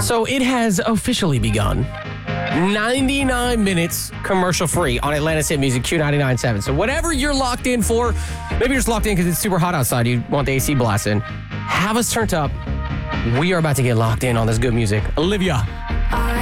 So it has officially begun. 99 minutes commercial free on Atlanta's Hit Music Q99.7. So whatever you're locked in for, maybe you're just locked in because it's super hot outside. You want the AC blasting. Have us turned up. We are about to get locked in on this good music. Olivia.